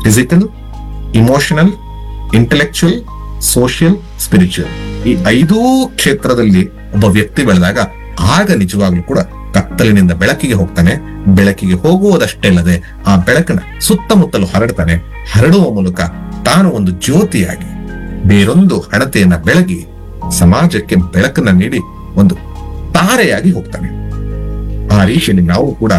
Physical, emotional, intellectual, social, spiritual, ಈ 5 ಕ್ಷೇತ್ರದಲ್ಲಿ ಒಬ್ಬ ವ್ಯಕ್ತಿ ಬೆಳೆದಾಗ ಆಗ ನಿಜವಾಗ್ಲೂ ಕೂಡ ಕತ್ತಲಿನಿಂದ ಬೆಳಕಿಗೆ ಹೋಗ್ತಾನೆ. ಬೆಳಕಿಗೆ ಹೋಗುವುದಷ್ಟೇ ಅಲ್ಲದೆ ಆ ಬೆಳಕನ್ನ ಸುತ್ತಮುತ್ತಲು ಹರಡ್ತಾನೆ. ಹರಡುವ ಮೂಲಕ ತಾನು ಒಂದು ಜ್ಯೋತಿಯಾಗಿ ಬೇರೊಂದು ಹಣತೆಯನ್ನ ಬೆಳಗಿ ಸಮಾಜಕ್ಕೆ ಬೆಳಕನ್ನ ನೀಡಿ ಒಂದು ತಾರೆಯಾಗಿ ಹೋಗ್ತಾನೆ. ಆ ರೀತಿಯಲ್ಲಿ ನಾವು ಕೂಡ